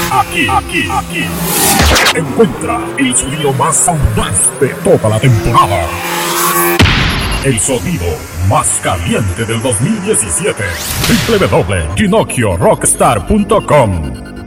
Aquí. Encuentra el sonido más audaz de toda la temporada. El sonido más caliente del 2017. www.GinocchioRockstar.com